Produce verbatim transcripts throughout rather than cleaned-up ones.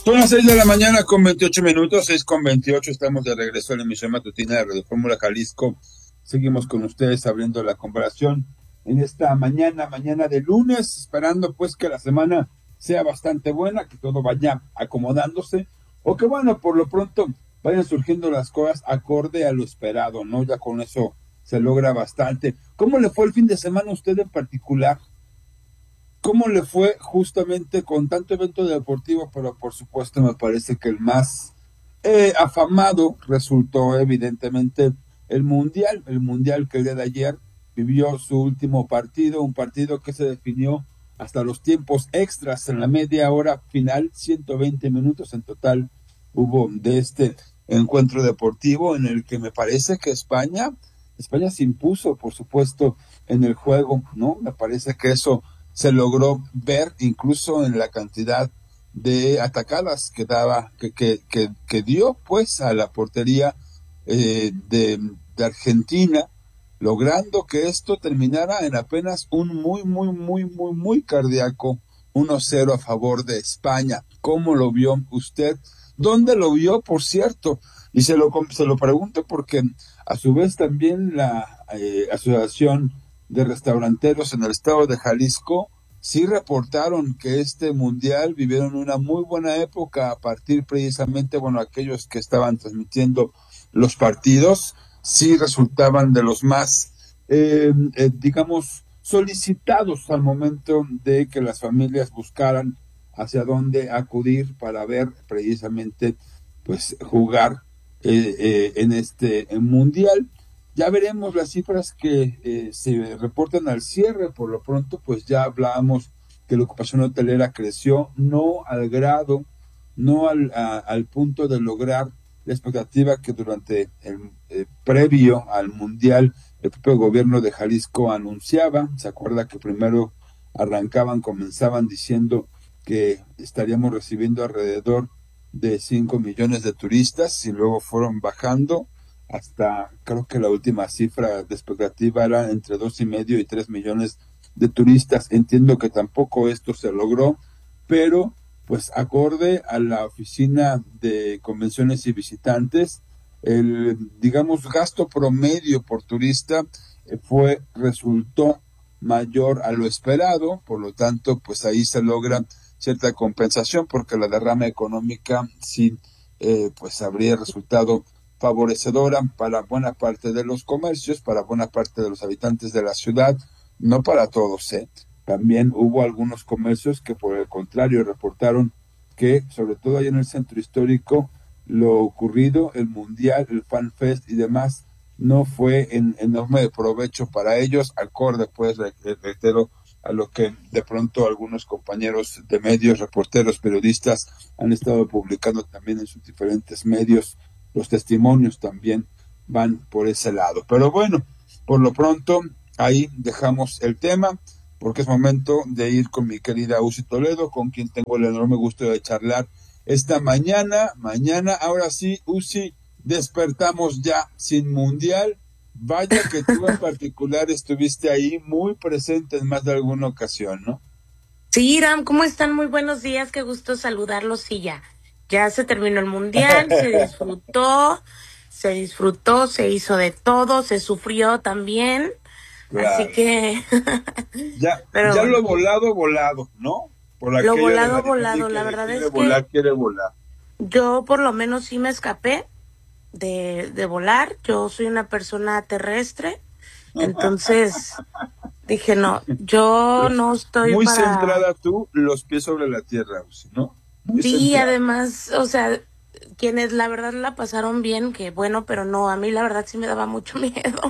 Son las seis de la mañana con veintiocho minutos, seis con veintiocho, estamos de regreso a la emisión matutina de Radio Fórmula Jalisco. Seguimos con ustedes abriendo la comparación en esta mañana, mañana de lunes, esperando pues que la semana sea bastante buena, que todo vaya acomodándose, o que bueno, por lo pronto vayan surgiendo las cosas acorde a lo esperado, ¿no? Ya con eso se logra bastante. ¿Cómo le fue el fin de semana a usted en particular? ¿Cómo le fue justamente con tanto evento deportivo? Pero por supuesto me parece que el más eh, afamado resultó evidentemente el Mundial, el Mundial que el día de ayer vivió su último partido, un partido que se definió hasta los tiempos extras en la media hora final, ciento veinte minutos en total hubo de este encuentro deportivo en el que me parece que España, España se impuso, por supuesto, en el juego, ¿no? Me parece que eso se logró ver incluso en la cantidad de atacadas que daba, que, que, que, que dio pues a la portería eh, de, de Argentina, logrando que esto terminara en apenas un muy, muy, muy, muy, muy cardíaco uno cero a favor de España. ¿Cómo lo vio usted? ¿Dónde lo vio, por cierto? Y se lo, se lo pregunto porque a su vez también la eh, Asociación de Restauranteros en el estado de Jalisco sí reportaron que este mundial vivieron una muy buena época a partir precisamente, bueno, aquellos que estaban transmitiendo los partidos sí resultaban de los más, eh, eh, digamos, solicitados al momento de que las familias buscaran hacia dónde acudir para ver precisamente, pues, jugar eh, eh, en este en mundial. Ya veremos las cifras que eh, se reportan al cierre. Por lo pronto, pues ya hablábamos que la ocupación hotelera creció, no al grado, no al, a, al punto de lograr la expectativa que durante el eh, previo al Mundial el propio gobierno de Jalisco anunciaba. Se acuerda que primero arrancaban, comenzaban diciendo que estaríamos recibiendo alrededor de cinco millones de turistas y luego fueron bajando hasta, creo que la última cifra de expectativa era entre dos y medio y tres millones de turistas. Entiendo que tampoco esto se logró, pero pues acorde a la Oficina de Convenciones y Visitantes, el, digamos, gasto promedio por turista eh, fue, resultó mayor a lo esperado, por lo tanto, pues ahí se logra cierta compensación, porque la derrama económica sí, eh, pues habría resultado favorecedora para buena parte de los comercios, para buena parte de los habitantes de la ciudad, no para todos, ¿eh? También hubo algunos comercios que por el contrario reportaron que, sobre todo allá en el centro histórico, lo ocurrido, el Mundial, el Fan Fest y demás, no fue en enorme provecho para ellos, acorde pues, reitero, a lo que de pronto algunos compañeros de medios, reporteros, periodistas han estado publicando también en sus diferentes medios. Los testimonios también van por ese lado. Pero bueno, por lo pronto ahí dejamos el tema, porque es momento de ir con mi querida Usi Toledo, con quien tengo el enorme gusto de charlar esta mañana. Mañana, ahora sí, Usi, despertamos ya sin mundial. Vaya que tú en particular estuviste ahí muy presente en más de alguna ocasión, ¿no? Sí, Iram, ¿cómo están? Muy buenos días, qué gusto saludarlos y ya. Ya se terminó el mundial, se disfrutó, se disfrutó, se hizo de todo, se sufrió también, Claro. Así que... ya, Pero ya bueno, lo volado, volado, ¿no? Por lo aquello de la volado, volado, la dinámica de verdad quiere es volar, que quiere volar. yo por lo menos sí me escapé de, de volar. Yo soy una persona terrestre, entonces dije, no, yo no estoy Muy para... centrada tú, los pies sobre la tierra, Uzi, ¿no? Muy Sí, centrada. además, o sea, quienes la verdad la pasaron bien, que bueno, pero no, a mí la verdad sí me daba mucho miedo,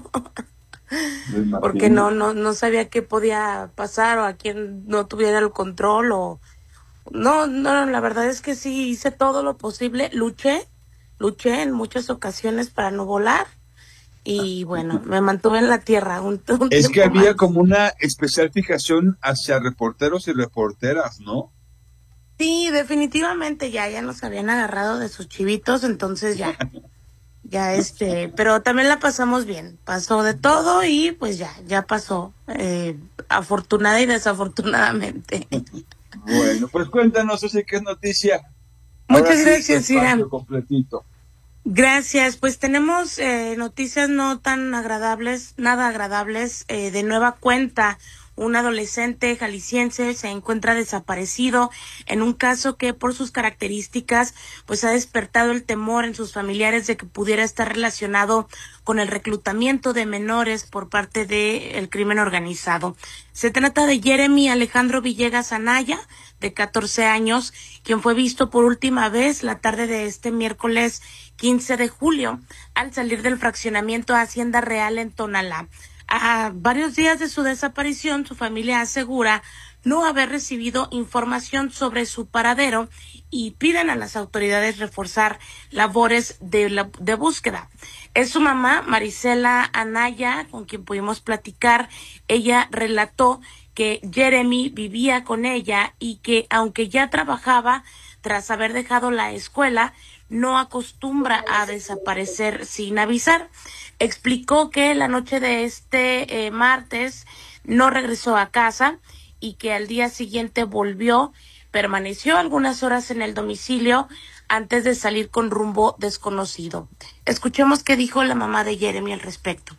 Me porque imagino. no, no, no sabía qué podía pasar o a quién no tuviera el control o... No, no, la verdad es que sí hice todo lo posible, luché, luché en muchas ocasiones para no volar y bueno, me mantuve en la tierra un, un Es que tiempo había más. como una especial fijación hacia reporteros y reporteras, ¿no? Sí, definitivamente ya, ya nos habían agarrado de sus chivitos, entonces ya, ya este, pero también la pasamos bien, pasó de todo y pues ya, ya pasó, eh, afortunada y desafortunadamente. Bueno, pues cuéntanos, Uzi, ¿qué es noticia? Ahora Muchas sí, tu gracias, espacio Irán. completito. Gracias, pues tenemos eh, noticias no tan agradables, nada agradables. Eh, de nueva cuenta, un adolescente jalisciense se encuentra desaparecido en un caso que por sus características pues ha despertado el temor en sus familiares de que pudiera estar relacionado con el reclutamiento de menores por parte del crimen organizado. Se trata de Jeremy Alejandro Villegas Anaya, de catorce años, quien fue visto por última vez la tarde de este miércoles quince de julio, al salir del fraccionamiento Hacienda Real en Tonalá. A varios días de su desaparición, su familia asegura no haber recibido información sobre su paradero y piden a las autoridades reforzar labores de, la, de búsqueda. Es su mamá, Marisela Anaya, con quien pudimos platicar. Ella relató que Jeremy vivía con ella y que aunque ya trabajaba tras haber dejado la escuela, no acostumbra a desaparecer sin avisar. Explicó que la noche de este eh, martes no regresó a casa y que al día siguiente volvió, permaneció algunas horas en el domicilio antes de salir con rumbo desconocido. Escuchemos qué dijo la mamá de Jeremy al respecto.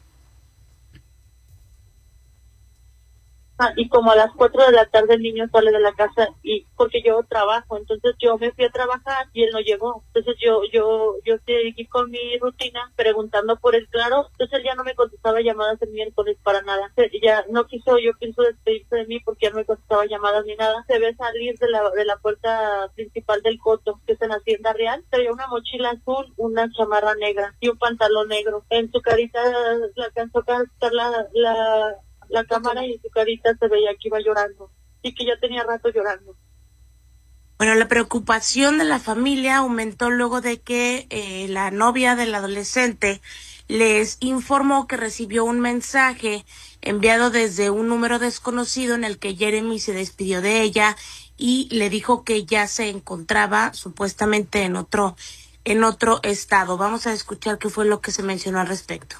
Ah, y como a las cuatro de la tarde el niño sale de la casa y porque yo trabajo, entonces yo me fui a trabajar y él no llegó. Entonces yo yo yo seguí con mi rutina preguntando por él, claro. Entonces él ya no me contestaba llamadas el miércoles para nada. Ya no quiso, yo pienso despedirse de mí porque ya no me contestaba llamadas ni nada. Se ve salir de la de la puerta principal del coto, que es en Hacienda Real. Traía una mochila azul, una chamarra negra y un pantalón negro. En su carita la alcanzó a captar la la la cámara y en su carita se veía que iba llorando y que ya tenía rato llorando. Bueno, la preocupación de la familia aumentó luego de que eh, la novia del adolescente les informó que recibió un mensaje enviado desde un número desconocido en el que Jeremy se despidió de ella y le dijo que ya se encontraba supuestamente en otro en otro estado. Vamos a escuchar qué fue lo que se mencionó al respecto.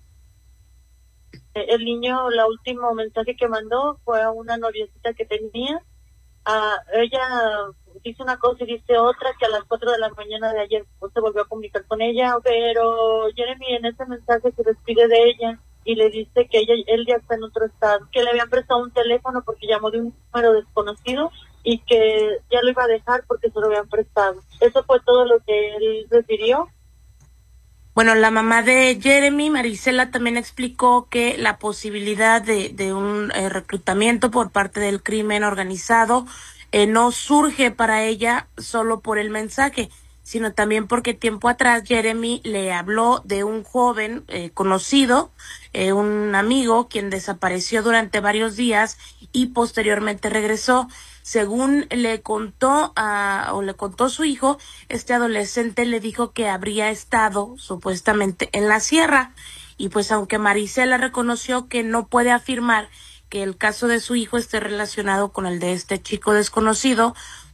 El niño, el último mensaje que mandó fue a una noviecita que tenía. A ella dice una cosa y dice otra, que a las cuatro de la mañana de ayer pues, se volvió a comunicar con ella, pero Jeremy en ese mensaje se despide de ella y le dice que ella, él ya está en otro estado, que le habían prestado un teléfono porque llamó de un número desconocido y que ya lo iba a dejar porque se lo habían prestado. Eso fue todo lo que él refirió. Bueno, la mamá de Jeremy, Marisela, también explicó que la posibilidad de, de un eh, reclutamiento por parte del crimen organizado eh, no surge para ella solo por el mensaje, sino también porque tiempo atrás Jeremy le habló de un joven eh, conocido, eh, un amigo, quien desapareció durante varios días y posteriormente regresó. Según le contó a, o le contó su hijo, este adolescente le dijo que habría estado supuestamente en la sierra. Y pues aunque Marisela reconoció que no puede afirmar que el caso de su hijo esté relacionado con el de este chico desconocido,